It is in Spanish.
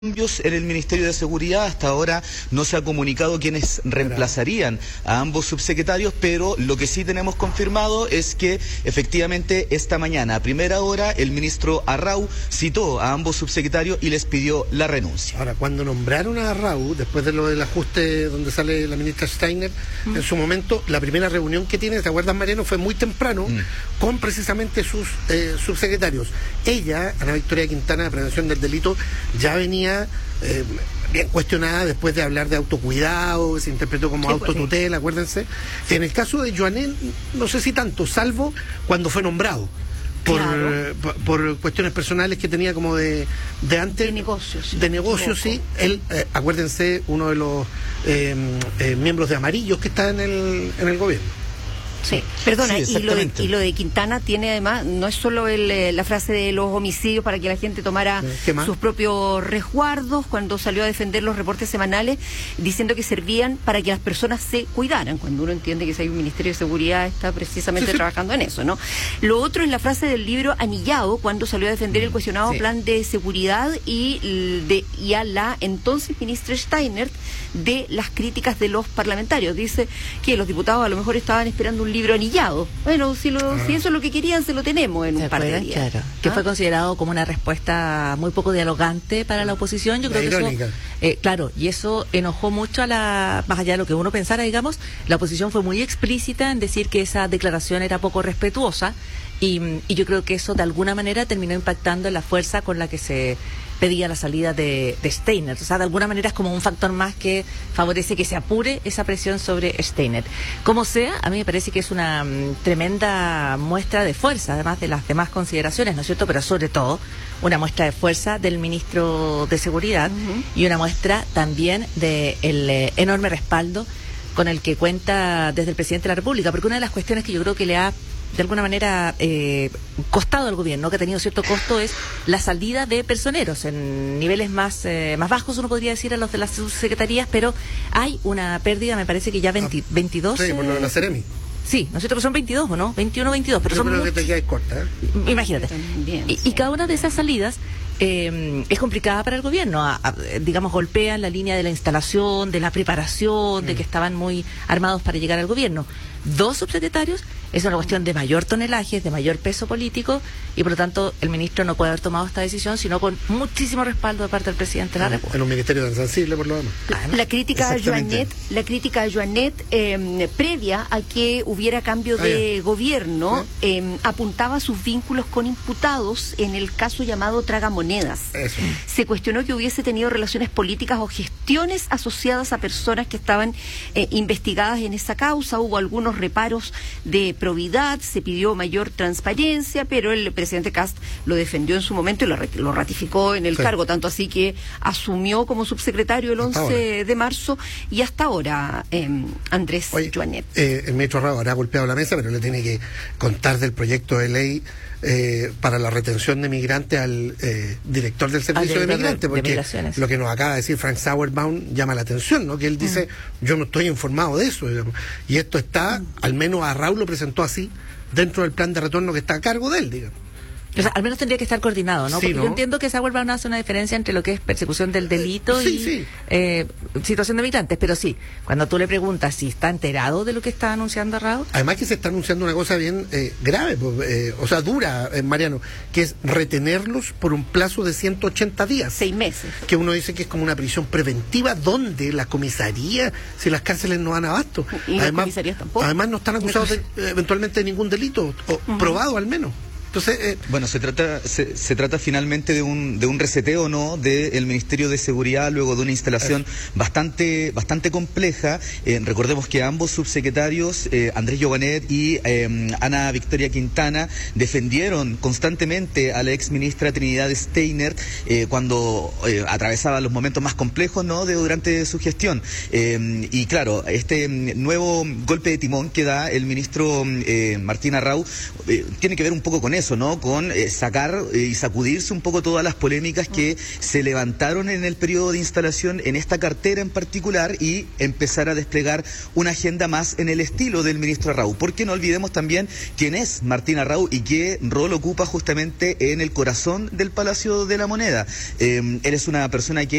Cambios en el Ministerio de Seguridad. Hasta ahora no se ha comunicado quiénes reemplazarían a ambos subsecretarios, pero lo que sí tenemos confirmado es que efectivamente esta mañana a primera hora el ministro Arrau citó a ambos subsecretarios y les pidió la renuncia. Ahora, cuando nombraron a Arrau, después de lo del ajuste donde sale la ministra Steiner, en su momento, la primera reunión que tiene, ¿te acuerdas, Mariano? Fue muy temprano, con precisamente sus subsecretarios. Ella, Ana Victoria Quintana, de Prevención del Delito, ya venía bien cuestionada después de hablar de autocuidado, se interpretó como autotutela, acuérdense. En el caso de Joanel, no sé si tanto, salvo cuando fue nombrado. Por cuestiones personales que tenía como de antes. De negocios. De negocios, sí. Él, acuérdense, uno de los miembros de Amarillos que está en el gobierno. Sí, perdona, sí, y lo de Quintana tiene además, no es solo la frase de los homicidios para que la gente tomara sus propios resguardos, cuando salió a defender los reportes semanales, diciendo que servían para que las personas se cuidaran, cuando uno entiende que si hay un Ministerio de Seguridad está precisamente trabajando en eso, ¿no? Lo otro es la frase del libro Anillado, cuando salió a defender el cuestionado plan de seguridad y a la entonces ministra Steiner de las críticas de los parlamentarios. Dice que los diputados a lo mejor estaban esperando un libro anillado. Bueno, si eso es lo que querían, se lo tenemos en un par de días. Claro. Que fue considerado como una respuesta muy poco dialogante para la oposición. Yo creo irónica. Que eso, claro, y eso enojó mucho más allá de lo que uno pensara, digamos, la oposición fue muy explícita en decir que esa declaración era poco respetuosa y yo creo que eso de alguna manera terminó impactando en la fuerza con la que se pedía la salida de Steiner. O sea, de alguna manera es como un factor más que favorece que se apure esa presión sobre Steiner. Como sea, a mí me parece que es una tremenda muestra de fuerza, además de las demás consideraciones, ¿no es cierto? Pero sobre todo, una muestra de fuerza del ministro de Seguridad y una muestra también del enorme respaldo con el que cuenta desde el presidente de la República, porque una de las cuestiones que yo creo que le ha de alguna manera costado al gobierno, que ha tenido cierto costo, es la salida de personeros en niveles más bajos, uno podría decir, a los de las subsecretarías, pero hay una pérdida, me parece que ya 22. Sí, por lo de la Ceremi. Sí, ¿no es cierto que son 22, ¿no? 21, 22, pero yo son creo que te quedas corta, Imagínate. Y cada una de esas salidas es complicada para el gobierno, digamos, golpean la línea de la instalación, de la preparación, de que estaban muy armados para llegar al gobierno. 2 subsecretarios es una cuestión de mayor tonelaje, de mayor peso político, y por lo tanto el ministro no puede haber tomado esta decisión sino con muchísimo respaldo de parte del presidente de la República. En un ministerio tan sensible, por lo demás. La crítica a Joanet, previa a que hubiera cambio de gobierno, apuntaba a sus vínculos con imputados en el caso llamado Tragamonedas. Se cuestionó que hubiese tenido relaciones políticas o gestiones asociadas a personas que estaban investigadas en esa causa. Hubo algunos reparos de probidad, se pidió mayor transparencia, pero el presidente Kast lo defendió en su momento y lo ratificó en el cargo, tanto así que asumió como subsecretario el 11 de marzo y hasta ahora Andrés Joanet. El ministro Arrau habrá golpeado la mesa, pero le tiene que contar del proyecto de ley para la retención de migrantes al director del servicio de migrantes, porque lo que nos acaba de decir Frank Sauerbaum llama la atención, ¿no? Que él dice, yo no estoy informado de eso, digamos. Y esto está, al menos a Arrau lo presentó así, dentro del plan de retorno que está a cargo de él, digamos. O sea, al menos tendría que estar coordinado, ¿no? Sí, porque yo entiendo que Sauerbaum hace una diferencia entre lo que es persecución del delito y situación de migrantes, pero sí, cuando tú le preguntas si está enterado de lo que está anunciando Arrau. Además que se está anunciando una cosa bien grave, o sea, dura, Mariano, que es retenerlos por un plazo de 180 días. 6 meses. Que uno dice que es como una prisión preventiva, donde la comisaría, si las cárceles no dan abasto. Y las comisarías tampoco. Además no están acusados eventualmente de ningún delito, o probado al menos. Entonces, bueno, se trata finalmente de un reseteo, ¿no?, del Ministerio de Seguridad luego de una instalación bastante compleja. Recordemos que ambos subsecretarios, Andrés Joanet y Ana Victoria Quintana, defendieron constantemente a la ex ministra Trinidad Steiner cuando atravesaba los momentos más complejos, ¿no?, durante su gestión. Y claro, este nuevo golpe de timón que da el ministro Martín Arrau tiene que ver un poco con eso. eso, ¿no? Con sacar y sacudirse un poco todas las polémicas que se levantaron en el periodo de instalación en esta cartera en particular y empezar a desplegar una agenda más en el estilo del ministro Arrau. Porque no olvidemos también quién es Martín Arrau y qué rol ocupa justamente en el corazón del Palacio de la Moneda. Él es una persona que